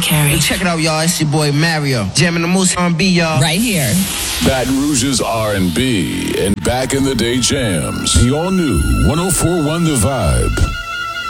carry. Well, check it out, y'all. It's your boy Mario. Jamming the most R&B, y'all. Right here. Baton Rouge's R&B and back in the day jams. The all new 104.1 The Vibe.